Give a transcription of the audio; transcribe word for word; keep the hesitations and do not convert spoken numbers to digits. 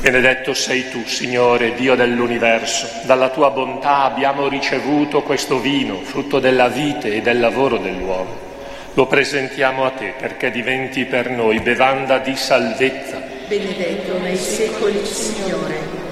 Benedetto sei tu, Signore, Dio dell'universo. Dalla tua bontà abbiamo ricevuto questo vino, frutto della vite e del lavoro dell'uomo. Lo presentiamo a te perché diventi per noi bevanda di salvezza. Benedetto nei secoli, Signore.